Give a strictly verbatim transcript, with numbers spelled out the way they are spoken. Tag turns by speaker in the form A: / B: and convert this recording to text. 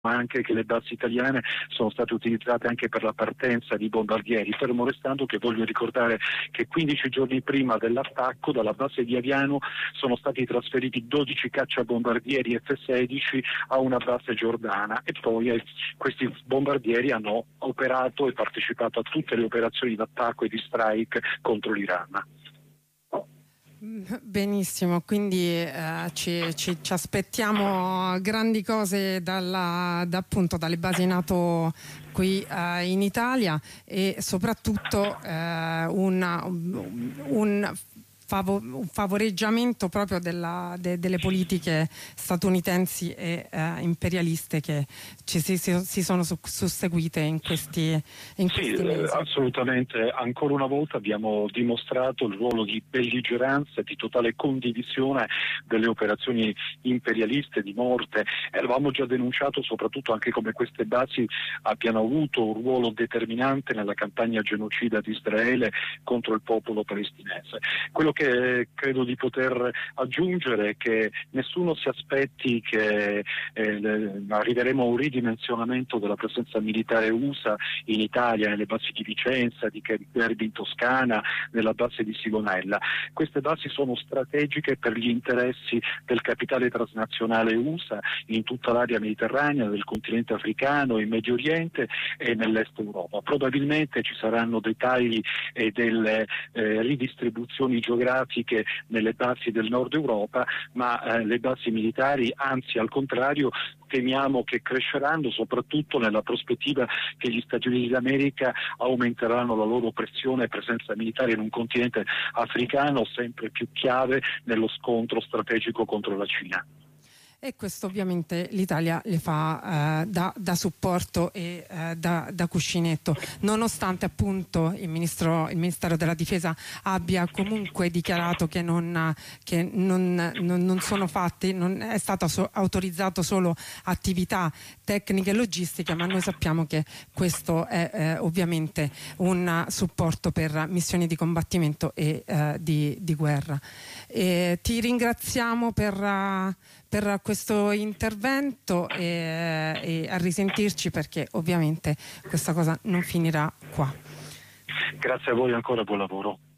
A: ma anche che le basi italiane sono state utilizzate anche per la partenza di bombardieri, fermo restando che voglio ricordare che quindici giorni prima dell'attacco dalla base di Aviano sono stati trasferiti dodici cacciabombardieri F sedici a una base giordana e poi eh, questi bombardieri hanno operato e partecipato a tutte le operazioni d'attacco e di strike contro l'Iran.
B: Benissimo, quindi eh, ci, ci, ci aspettiamo grandi cose dalla, da, appunto, dalle basi NATO qui eh, in Italia e soprattutto eh, una, un, favo, un favoreggiamento proprio della, de, delle politiche statunitensi e eh, imperialiste che ci si, si, si sono su, susseguite in questi, in questi
A: sì,
B: mesi.
A: Assolutamente, ancora una volta abbiamo dimostrato il ruolo di belligeranza e di totale condivisione delle operazioni imperialiste di morte e avevamo già denunciato soprattutto anche come queste basi abbiano avuto un ruolo determinante nella campagna genocida di Israele contro il popolo palestinese. Quello che credo di poter aggiungere è che nessuno si aspetti che eh, arriveremo a un ridimensionamento della presenza militare U S A in Italia, nelle basi di Vicenza, di Kerberg in Toscana, nella base di Sigonella. Queste basi sono strategiche per gli interessi del capitale transnazionale U S A in tutta l'area mediterranea, del continente africano, in Medio Oriente e nell'est Europa. Probabilmente ci saranno dei tagli e delle eh, ridistribuzioni geografiche nelle basi del nord Europa, ma eh, le basi militari, anzi al contrario, temiamo che cresceranno soprattutto nella prospettiva che gli Stati Uniti d'America aumenteranno la loro pressione e presenza militare in un continente africano sempre più chiave nello scontro strategico contro la Cina.
B: E questo ovviamente l'Italia le fa eh, da, da supporto e eh, da, da cuscinetto, nonostante appunto il, ministro, il Ministero della Difesa abbia comunque dichiarato che non, che non, non, non sono fatti, non è stato so, autorizzato solo attività tecniche e logistiche, ma noi sappiamo che questo è eh, ovviamente un supporto per missioni di combattimento e eh, di, di guerra. E ti ringraziamo per... Uh, per questo intervento e, e a risentirci, perché ovviamente questa cosa non finirà qua.
A: Grazie a voi ancora, buon lavoro.